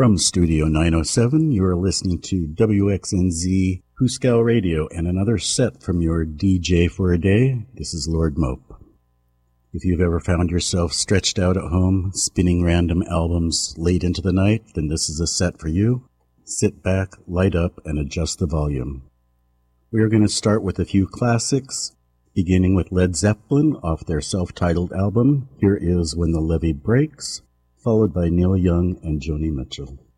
From Studio 907, you are listening to WXNZ Huskow Radio and another set from your DJ for a day. This is Lord Mope. If you've ever found yourself stretched out at home, spinning random albums late into the night, then this is a set for you. Sit back, light up, and adjust the volume. We are going to start with a few classics, beginning with Led Zeppelin off their self-titled album. Here is When the Levee Breaks, followed by Neil Young and Joni Mitchell.